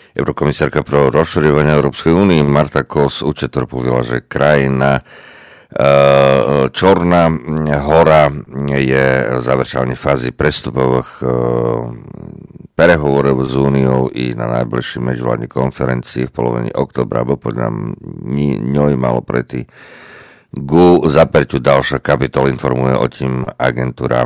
Eurokomisárka pro rozširovanie Európskej únie Marta Kos účetor povedala, že krajina Čorná hora je v završovaní fázy prestupových prehovorov s Úniou i na najbližšej medzinárodnej konferencii v polovine októbra, bo podľa ňoj malo prejти ku zaperťu ďalšia kapitol, informuje o tým agentúra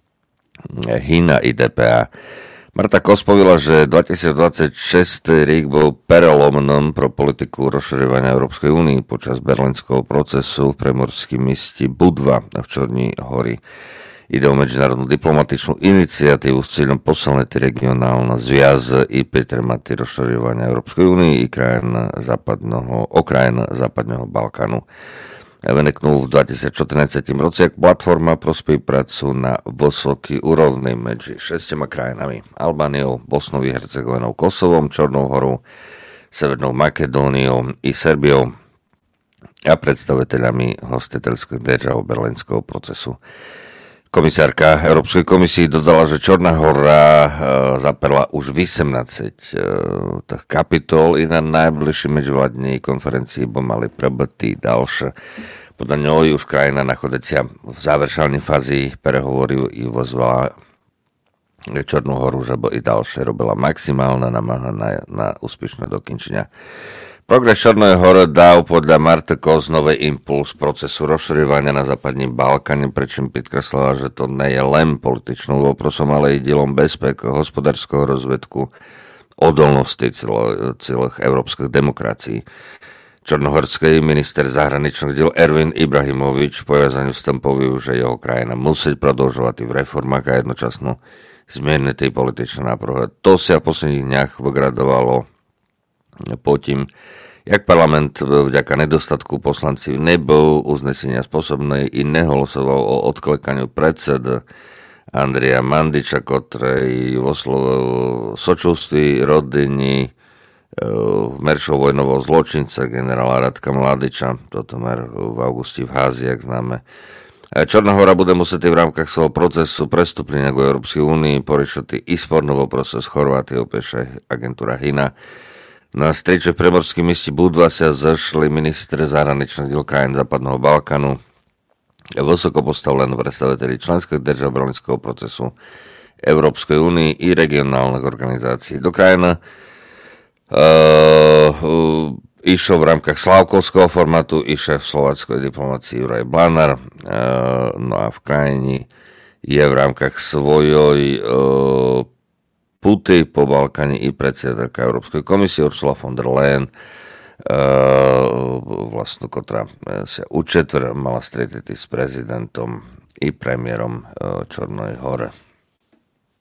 HINA i DPA. Marta Kos povedala, že 2026 rok bol prelomnom pro politiku rozširovania Európskej únie počas berlínskeho procesu v premorském meste Budva v Čorní hory. Ide o medzinárodnú diplomatičnú iniciatívu s cieľom posilniť regionálna zviaz i pritrmať rozširovania Európskej únie i krajín západného Balkánu. Vyneknul v 2014 roce jak platforma pro spoluprácu na vysokej úrovni medzi 6 krajinami: Albániou, Bosnou i Hercegovinou, Kosovom, Čornou horou, Severnou Makedóniou i Serbiou a predstaviteľami hostiteľských držav berlínskeho procesu. Komisárka Európskej komisii dodala, že Čorná hora zaperla už 18 kapitol i na najbližšej medzinárodnej konferencii bo mali prebytý ďalšie. Podľa ňoj už krajina nachádzacia v završalnej fázi prehovoru i vozvala Čornú horu, že bo i ďalšie robila maximálne namáha na úspešné dokončenia. Progres Čornej hory dal podľa Marty Kos nový impuls procesu rozširovania na západním Balkáne, pričom podkreslila, že to nie je len političnou voprosom, ale i dielom bezpek, hospodárskeho rozvedku, odolnosti celých európskych demokracií. Čornohorský minister zahraničných diel Ervin Ibrahimovič po jazaniu s tým povedal, že jeho krajina musí prodĺžovať v reformách a jednočasno zmierniť tej političné náprohy. To sa v posledných dňach vygradovalo po tým, jak parlament vďaka nedostatku poslanci nebol uznesenia spôsobnej i nehlasoval o odklekaniu predsedy Andreja Mandiča, ktorý oslovil sočúství rodiny meršov vojnového zločinca generála Radka Mladiča. Toto mer v auguste v Házi, jak známe. Čorná hora bude musieť v rámkach svojho procesu prestúpenia k Európskej únii poriešať i spornovo proces Chorvátie, opäť agentúra HINA. Na streče v premorském meste Budva sa zašli ministri zahraničných diel krajín západného Balkánu, vysoko postavení predstaviteľi členských držav berlínskeho procesu Európskej únie i regionálnych organizácií. Do krajiny išiel v rámkach Slavkovského formátu i šéf slováckej diplomácie Juraj Blanár, no a v krajine je v rámkach svojej puty po Balkáne i predsedárka Európskej komisie Ursula von der Leyen, vlastne, ktorá sa mala stretnúť s prezidentom i premiérom Čornej hore.